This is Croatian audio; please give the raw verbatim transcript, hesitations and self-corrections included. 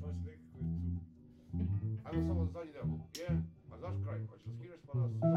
Ajmo samo za zadnji deo. Jedan, a znaš kraj, hoćeš da skineš pa nas...